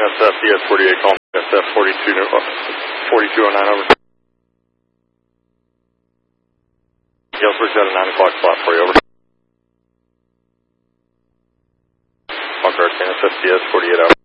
NSF DS48, call NSF 4209 over. Galesburg's got a 9 o'clock slot for you, over. Walker, NSF DS 48 out.